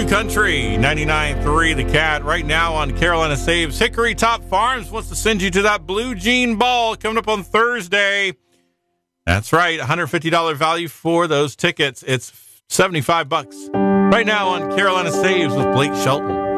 Country 99.3 The Cat right now on Carolina Saves. Hickory Top Farms wants to send you to that Blue Jean Ball coming up on Thursday. That's right, $150 value for those tickets. It's $75 right now on Carolina Saves with Blake Shelton.